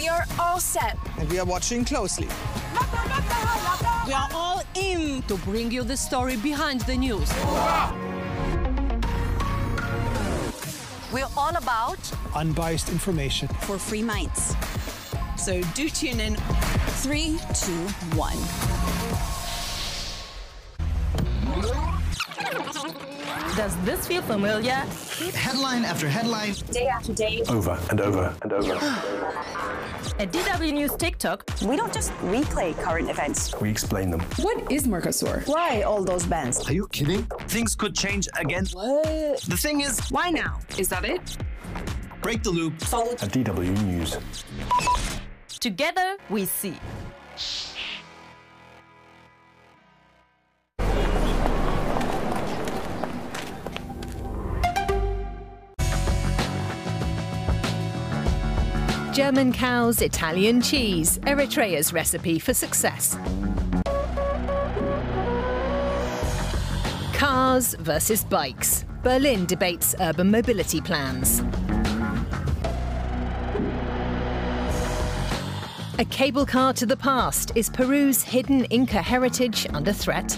We are all set. And we are watching closely. We are all in to bring you the story behind the news. We're all about Unbiased information. for free minds. So do tune in. 3, 2, 1. Does this feel familiar? Headline after headline. Day after day. Over and over and over. At DW News TikTok, We don't just replay current events. We explain them. What is Mercosur? Why all those bans? Are you kidding? Things could change again. What? The thing is, Why now? Is that it? break the loop. Follow. At DW News. together we see. German cows, Italian cheese, Eritrea's recipe for success. Cars versus bikes. Berlin debates urban mobility plans. A cable car to the past. Is Peru's hidden Inca heritage under threat?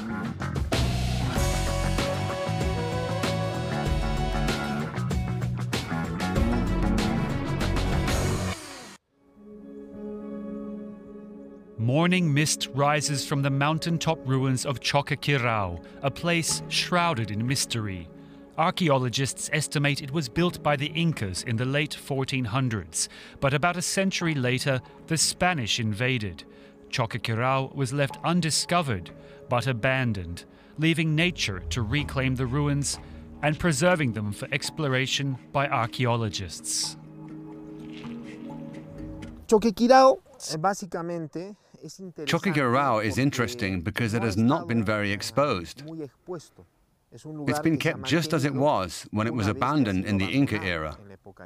Morning mist rises from the mountaintop ruins of Choqquequirao, a place shrouded in mystery. Archaeologists estimate it was built by the Incas in the late 1400s, but about a century later, the Spanish invaded. Choqquequirao was left undiscovered, but abandoned, leaving nature to reclaim the ruins and preserving them for exploration by archaeologists. Choqquequirao is interesting because it has not been very exposed. It's been kept just as it was when it was abandoned in the Inca era.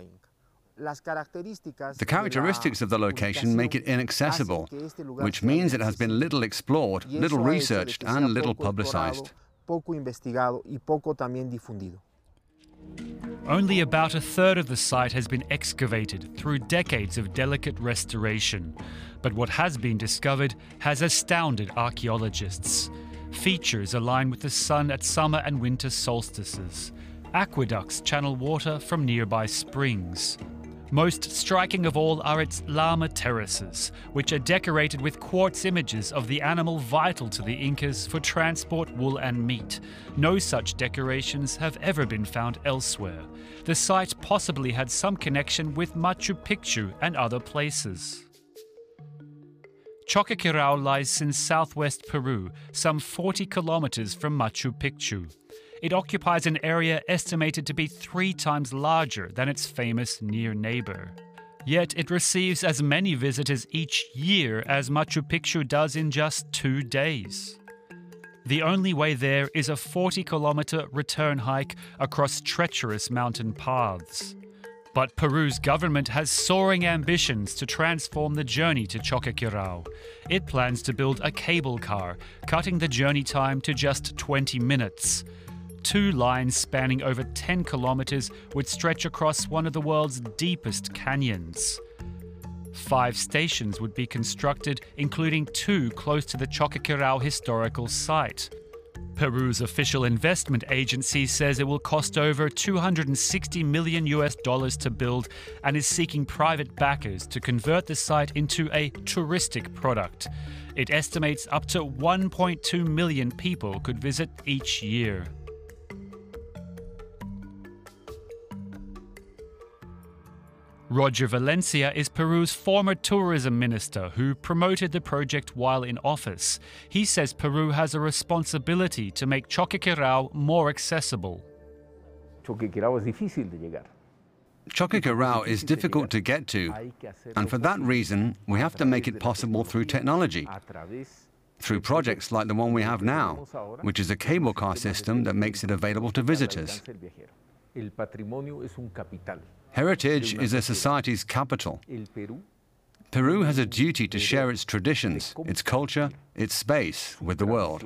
The characteristics of the location make it inaccessible, which means it has been little explored, little researched, and little publicized. Only about a third of the site has been excavated through decades of delicate restoration. But what has been discovered has astounded archaeologists. Features align with the sun at summer and winter solstices. Aqueducts channel water from nearby springs. Most striking of all are its llama terraces, which are decorated with quartz images of the animal vital to the Incas for transport, wool and meat. No such decorations have ever been found elsewhere. The site possibly had some connection with Machu Picchu and other places. Choqquequirao lies in southwest Peru, some 40 kilometers from Machu Picchu. It occupies an area estimated to be 3 times larger than its famous near neighbor. Yet it receives as many visitors each year as Machu Picchu does in just 2 days. The only way there is a 40-kilometer return hike across treacherous mountain paths. But Peru's government has soaring ambitions to transform the journey to Choqquequirao. It plans to build a cable car, cutting the journey time to just 20 minutes. 2 lines spanning over 10 kilometers would stretch across one of the world's deepest canyons. 5 stations would be constructed, including 2 close to the Choqquequirao historical site. Peru's official investment agency says it will cost over $260 million to build and is seeking private backers to convert the site into a touristic product. It estimates up to 1.2 million people could visit each year. Roger Valencia is Peru's former tourism minister who promoted the project while in office. He says Peru has a responsibility to make Choqquequirao more accessible. Choqquequirao is difficult to get to, and for that reason, we have to make it possible through technology, through projects like the one we have now, which is a cable car system that makes it available to visitors. Heritage is a society's capital. Peru has a duty to share its traditions, its culture, its space with the world.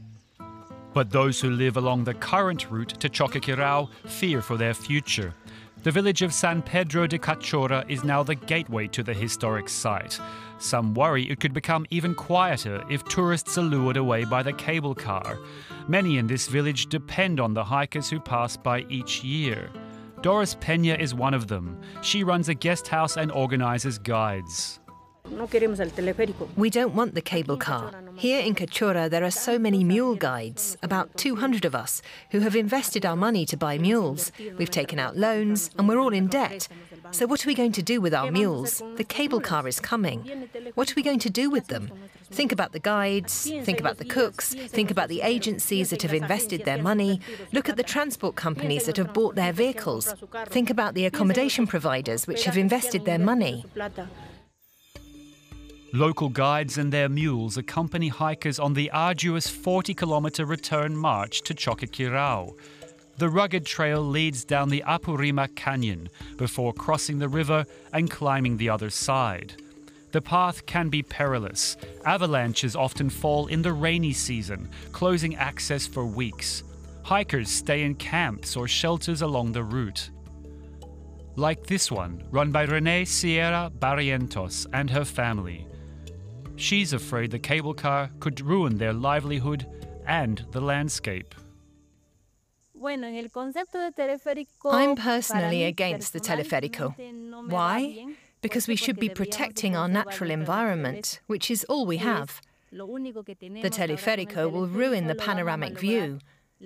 But those who live along the current route to Choqquequirao fear for their future. The village of San Pedro de Cachorra is now the gateway to the historic site. Some worry it could become even quieter if tourists are lured away by the cable car. Many in this village depend on the hikers who pass by each year. Doris Peña is one of them. She runs a guest house and organizes guides. We don't want the cable car. Here in Cachorra, there are so many mule guides, about 200 of us, who have invested our money to buy mules. We've taken out loans, and we're all in debt. So what are we going to do with our mules? The cable car is coming. What are we going to do with them? Think about the guides, think about the cooks, think about the agencies that have invested their money, look at the transport companies that have bought their vehicles, think about the accommodation providers which have invested their money. Local guides and their mules accompany hikers on the arduous 40-kilometer return march to Choqquequirao. The rugged trail leads down the Apurimac Canyon before crossing the river and climbing the other side. The path can be perilous. Avalanches often fall in the rainy season, closing access for weeks. Hikers stay in camps or shelters along the route. Like this one, run by Renee Sierra Barrientos and her family. She's afraid the cable car could ruin their livelihood and the landscape. I'm personally against the teleférico. Why? Because we should be protecting our natural environment, which is all we have. The teleférico will ruin the panoramic view.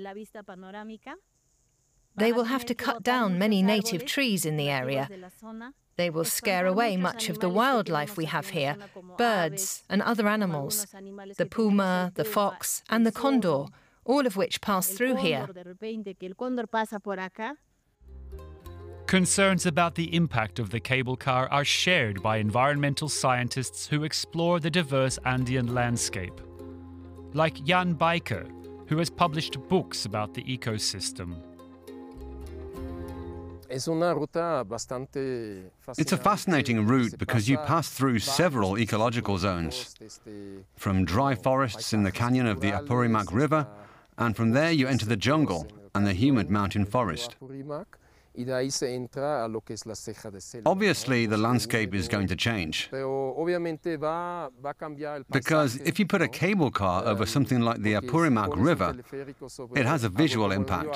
They will have to cut down many native trees in the area. They will scare away much of the wildlife we have here, birds and other animals, the puma, the fox and the condor, all of which pass through here. Concerns about the impact of the cable car are shared by environmental scientists who explore the diverse Andean landscape. Like Jan Bijker, who has published books about the ecosystem. It's a fascinating route because you pass through several ecological zones. From dry forests in the canyon of the Apurimac River, and from there you enter the jungle and the humid mountain forest. Obviously, the landscape is going to change. Because if you put a cable car over something like the Apurimac River, it has a visual impact.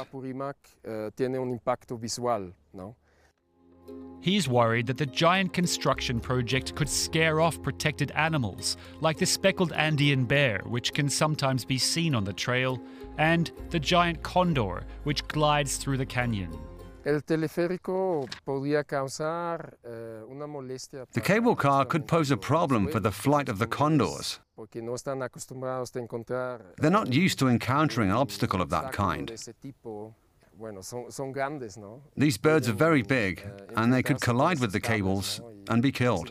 He's worried that the giant construction project could scare off protected animals, like the speckled Andean bear, which can sometimes be seen on the trail, and the giant condor, which glides through the canyon. The cable car could pose a problem for the flight of the condors. They're not used to encountering an obstacle of that kind. These birds are very big, and they could collide with the cables and be killed.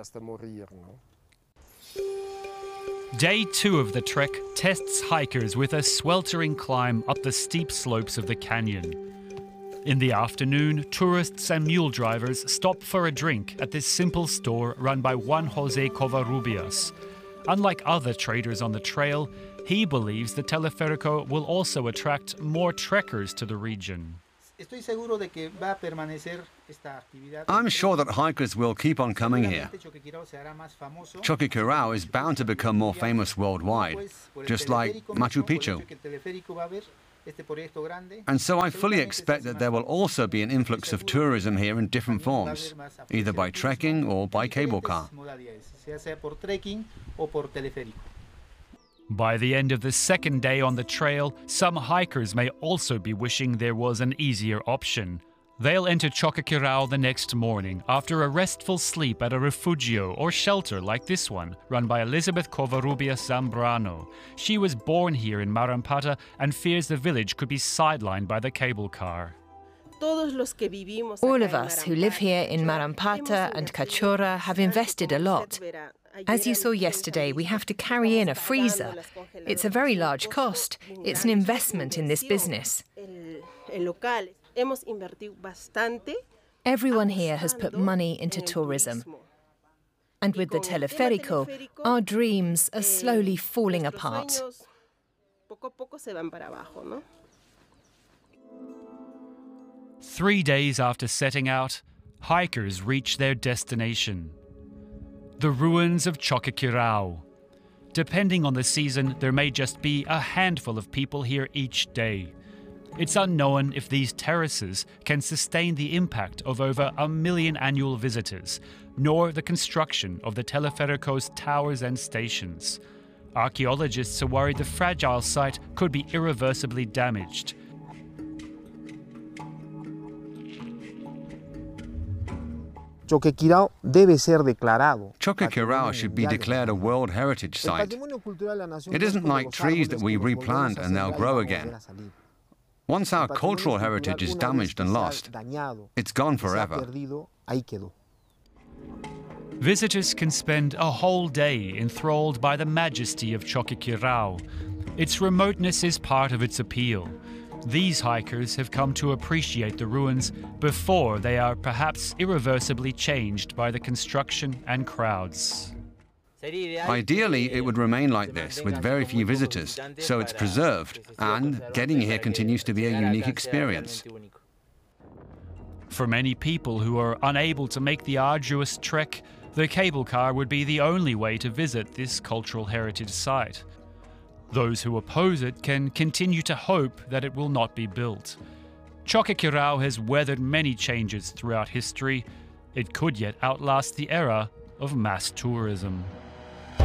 Day 2 of the trek tests hikers with a sweltering climb up the steep slopes of the canyon. In the afternoon, tourists and mule drivers stop for a drink at this simple store run by Juan José Covarrubias. Unlike other traders on the trail, he believes the teleférico will also attract more trekkers to the region. I'm sure that hikers will keep on coming here. Choqquequirao is bound to become more famous worldwide, just like Machu Picchu. And so I fully expect that there will also be an influx of tourism here in different forms, either by trekking or by cable car. By the end of the second day on the trail, some hikers may also be wishing there was an easier option. They'll enter Choqquequirao the next morning after a restful sleep at a refugio or shelter like this one, run by Elizabeth Covarrubias Zambrano. She was born here in Marampata and fears the village could be sidelined by the cable car. All of us who live here in Marampata and Cachorra have invested a lot. As you saw yesterday, we have to carry in a freezer. It's a very large cost. It's an investment in this business. Everyone here has put money into tourism. And with the teleférico, our dreams are slowly falling apart. 3 days after setting out, hikers reach their destination, the ruins of Choqquequirao. Depending on the season, there may just be a handful of people here each day. It's unknown if these terraces can sustain the impact of over 1 million annual visitors, nor the construction of the Teleferico's towers and stations. Archaeologists are worried the fragile site could be irreversibly damaged. Choqquequirao should be declared a World Heritage Site. It isn't like trees that we replant and they'll grow again. Once our cultural heritage is damaged and lost, it's gone forever. Visitors can spend a whole day enthralled by the majesty of Choqquequirao. Its remoteness is part of its appeal. These hikers have come to appreciate the ruins before they are perhaps irreversibly changed by the construction and crowds. Ideally, it would remain like this, with very few visitors, so it's preserved, and getting here continues to be a unique experience. For many people who are unable to make the arduous trek, the cable car would be the only way to visit this cultural heritage site. Those who oppose it can continue to hope that it will not be built. Choqquequirao has weathered many changes throughout history. It could yet outlast the era of mass tourism.